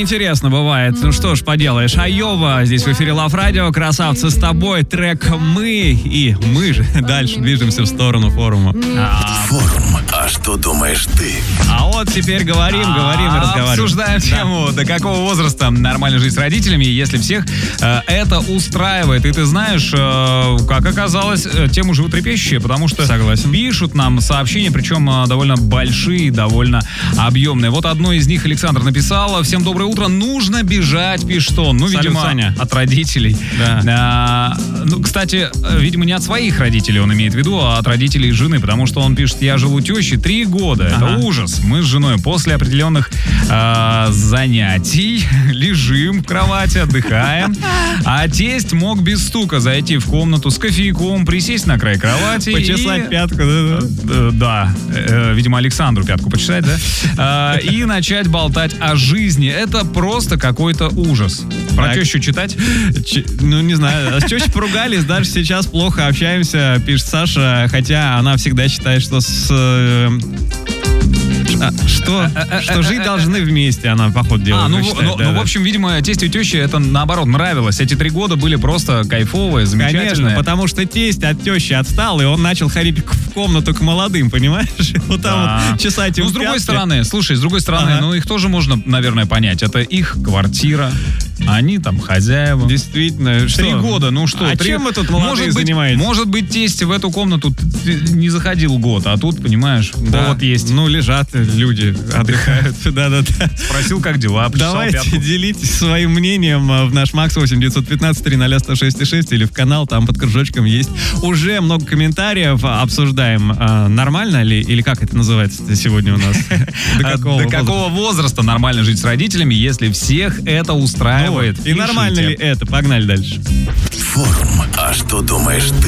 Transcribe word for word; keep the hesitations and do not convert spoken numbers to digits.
интересно бывает. Ну что ж поделаешь. Айова, здесь в эфире Love Radio. Красавцы с тобой. Трек «Мы». И мы же дальше движемся в сторону форума. А... Форум. А что думаешь ты? А вот теперь говорим, говорим и разговариваем. Обсуждаем тему, до какого возраста нормально жить с родителями, если всех э, это устраивает. И ты знаешь, э, как оказалось, э, тема животрепещущая, потому что Согласен. пишут нам сообщения, причем э, довольно большие, довольно объемные. Вот одно из них Александр написал: «Всем доброе утро, нужно бежать», пишет он. Ну, Салют, видимо, Саня. от родителей. Да. А, ну, кстати, видимо, не от своих родителей он имеет в виду, а от родителей жены, потому что он пишет: «Я живу у тещи три года. Ага. Это ужас. Мы с женой после определенных э, занятий лежим в кровати, отдыхаем. А тесть мог без стука зайти в комнату с кофейком, присесть на край кровати Почесать и... пятку, да? Э, Да, Э, видимо, Александру пятку почесать, да? Э, И начать болтать о жизни. Это просто какой-то ужас. Про Так. тещу читать? Ч- ну, не знаю. С тещей поругались, даже сейчас плохо общаемся, пишет Саша, хотя она всегда считает, что с... э, а, что, что жить должны вместе, она, походу, делает. А, ну, считает, ну, да, ну, да. в общем, видимо, тестю и теще это, наоборот, нравилось. Эти три года были просто кайфовые, замечательные. Конечно, потому что тесть от тещи отстал, и он начал ходить к- в комнату к молодым, понимаешь? Вот там Да. вот чесать им Ну, с другой пятки. стороны, слушай, с другой стороны, Ага. ну, их тоже можно, наверное, понять. Это их квартира, они там хозяева. Действительно, что? Три года, ну что? А три- чем мы тут молодые может быть, занимаетесь? Может быть, тесть в эту комнату т- т- не заходил год, а тут, понимаешь, Да. повод есть. Ну, лежат люди, отдыхают. Да-да-да. Спросил, как дела, почесал Давайте пятку. делитесь своим мнением а, в наш Макс восемь девятьсот пятнадцать три ноль сто шесть шесть или в канал, там под кружочком есть уже много комментариев, а, обсуждаем, а, нормально ли, или как это называется сегодня у нас? До А какого До какого возраста нормально жить с родителями, если всех это устраивает? Ну вот. И нормально ли Пишите. это? Погнали дальше. Форум. А что думаешь ты?